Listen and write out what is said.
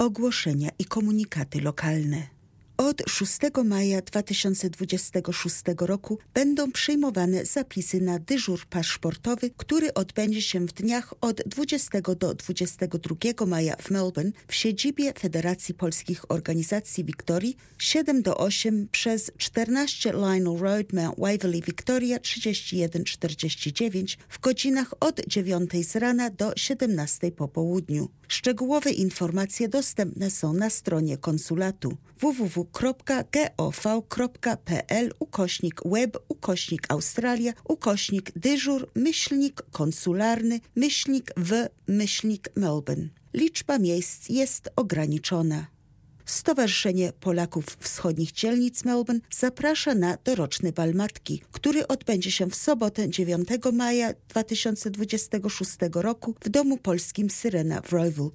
Ogłoszenia i komunikaty lokalne. Od 6 maja 2026 roku będą przyjmowane zapisy na dyżur paszportowy, który odbędzie się w dniach od 20 do 22 maja w Melbourne w siedzibie Federacji Polskich Organizacji Wiktorii 7-8 przez 14 Lionel Road, Mount Waverley, Victoria 3149 w godzinach od 9 z rana do 17 po południu. Szczegółowe informacje dostępne są na stronie konsulatu www.gov.pl/dyżur-konsularny-w-Melbourne. Liczba miejsc jest ograniczona. Stowarzyszenie Polaków Wschodnich Dzielnic Melbourne zaprasza na doroczny bal matki, który odbędzie się w sobotę 9 maja 2026 roku w Domu Polskim Syrena w Rowell.